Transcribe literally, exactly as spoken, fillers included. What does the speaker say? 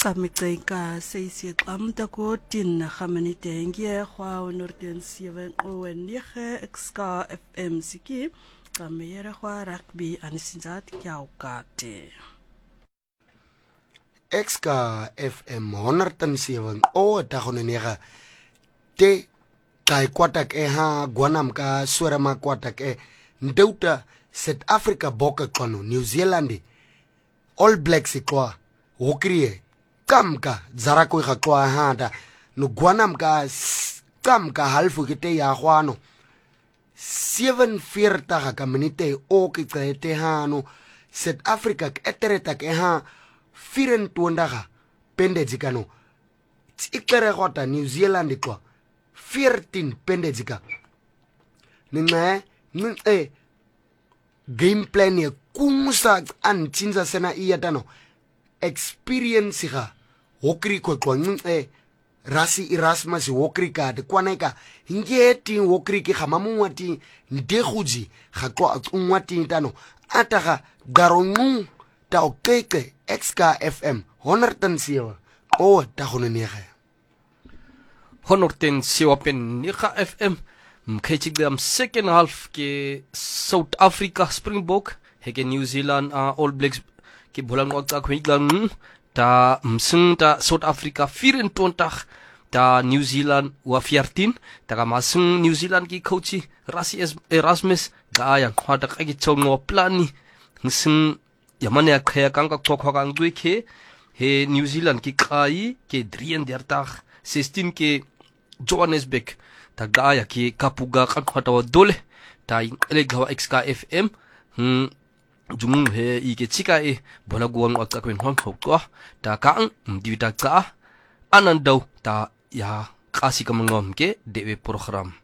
Kamika says it am the good in Hamani Dengia, Hua Norton Seven Owen Nige, Exka F M Siki, Kamera Hua Rugby and Sinzat Yaukate. Exka F M Honorton Seven O Tahonega Te Tai Quatak Eha, Guanamka, Surama Quatak E, Ndota, South Africa Boka Kono, New Zealand, All Blacks Equa, Wokrie. Kamka zarakoi ga kwa hada no guanam ka kamka halfu kite ya hwano seven forty ka minute o ki tsete hano South Africa etereta ke ha twenty-four ga pendedzika no tsikere gota New Zealand kwa fourteen pendedzika nne nne game plan ye kumusa antsinza sena iyatano experience ga hokri ko kwang e rasi Erasmus hokri ka de kwaneka ngeti hokri ke gamamwati ndeguji ga kwa ngwati tano ataga garongu ta okeke Exka F M one oh seven o ta gonenege one oh seven pen nega F M mkhechik dam second half ke South Africa Springbok heke New Zealand uh, All Blacks ke bolang wag ta kwiglang ta msung ta South Africa twenty-four ta New Zealand wa fourteen ta ka masung New Zealand ki coachi Rasi Erasmus ga ya khwata ka ki chongo plani msung yamane ya khaya kang ka chokwa kang ke he New Zealand ki kai ke thirty-three sixteen ke Johannesburg ta ga ya ki kapuga ka khwata wa dole ta ele gawa Exka F M hm jung he ike chika e bona guang ak kwen hong hok ko ta kang mdi ta ka anandau ta ya kasi kamangom ke dewe program